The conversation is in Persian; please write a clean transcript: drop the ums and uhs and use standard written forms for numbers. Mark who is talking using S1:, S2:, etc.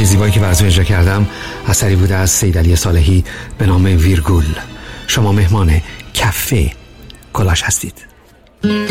S1: نوت زیبایی که براتون اجرا کردم اثری بوده از سید علی صالحی به نام ویرگول. شما مهمان کافه کلاش هستید.